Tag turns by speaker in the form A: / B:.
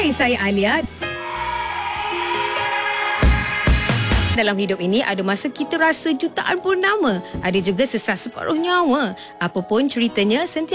A: Hai, saya Alia. Dalam hidup ini ada masa kita rasa jutaan purnama, ada juga sesat separuh nyawa. Apapun ceritanya, sentiasa